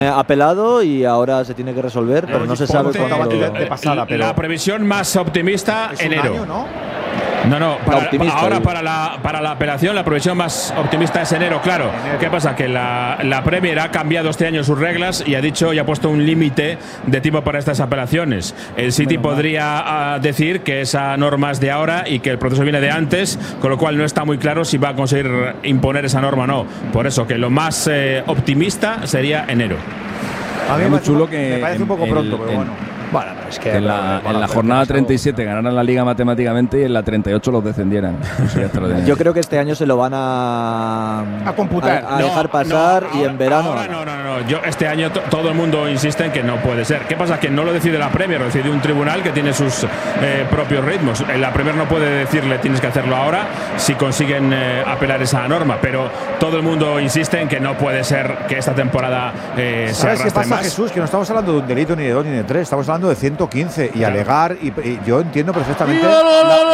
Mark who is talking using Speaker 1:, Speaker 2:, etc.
Speaker 1: apelado y ahora se tiene que resolver, pero no se sabe cuándo.
Speaker 2: De pasada, pero
Speaker 3: la previsión más optimista,
Speaker 2: es
Speaker 3: enero.
Speaker 2: un año, ¿no?
Speaker 3: No, ahora
Speaker 1: digo.
Speaker 3: para la apelación la previsión más optimista es enero, claro. ¿Qué pasa? Que la Premier ha cambiado este año sus reglas y ha dicho y ha puesto un límite de tiempo para estas apelaciones. El City podría decir que esa norma es de ahora y que el proceso viene de antes, con lo cual no está muy claro si va a conseguir imponer esa norma o no. Por eso que lo más optimista sería enero.
Speaker 2: A mí
Speaker 4: Es muy chulo que
Speaker 2: me parece un poco pronto, pero bueno.
Speaker 5: Bueno, es que
Speaker 4: en la jornada 37 ganaran la Liga matemáticamente y en la 38 los descendieran.
Speaker 1: Yo creo que este año se lo van a
Speaker 5: computar.
Speaker 1: a dejar pasar y en verano.
Speaker 3: No. Yo este año todo el mundo insiste en que no puede ser. ¿Qué pasa? Que no lo decide la Premier, lo decide un tribunal que tiene sus propios ritmos. La Premier no puede decirle tienes que hacerlo ahora si consiguen apelar esa norma, pero todo el mundo insiste en que no puede ser que esta temporada se
Speaker 2: ¿Sabes qué
Speaker 3: arrastre
Speaker 2: pasa,
Speaker 3: más.
Speaker 2: Jesús? Que no estamos hablando de un delito ni de 2 ni de 3, estamos hablando de 115 y alegar, y yo entiendo perfectamente